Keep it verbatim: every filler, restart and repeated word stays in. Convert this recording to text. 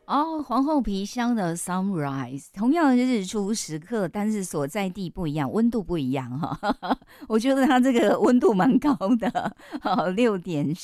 哦，皇后皮箱的 sunrise，同样的日出时刻，但是所在地不一样，温度不一样哈。我觉得它这个温度蛮高的，好，六点